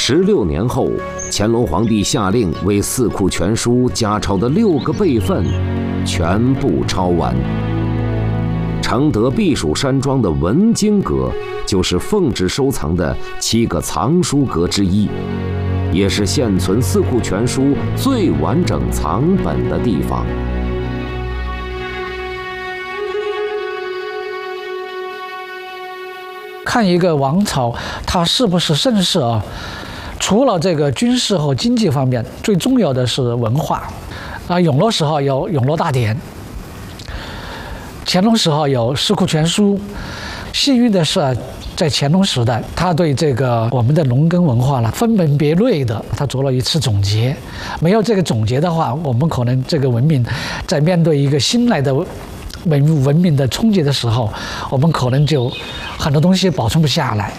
16年后，乾隆皇帝下令为《四库全书》加抄的6个备份全部抄完。承德避暑山庄的文经阁就是奉旨收藏的7个藏书阁之一，也是现存《四库全书》最完整藏本的地方。 看一个王朝它是不是盛世啊，除了这个军事和经济方面，最重要的是文化。永乐时候有永乐大典，乾隆时候有《四库全书》。幸运的是，在乾隆时代，他对这个我们的农耕文化呢分门别类的，他做了一次总结。没有这个总结的话，我们可能这个文明在面对一个新来的文明的冲击的时候，我们可能就很多东西保存不下来。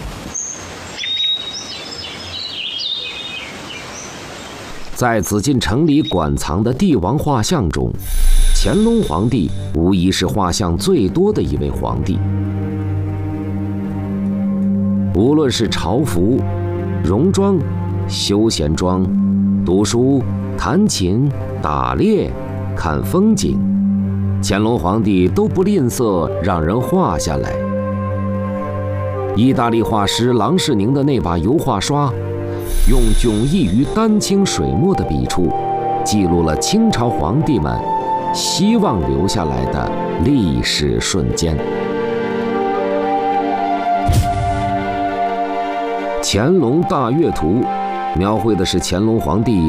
在紫禁城里馆藏的帝王画像中，乾隆皇帝无疑是画像最多的一位皇帝。无论是朝服、戎装、休闲装、读书、弹琴、打猎、看风景，乾隆皇帝都不吝啬让人画下来。意大利画师郎世宁的那把油画刷，用迥异于丹青水墨的笔触，记录了清朝皇帝们希望留下来的历史瞬间。《乾隆大阅图》描绘的是乾隆皇帝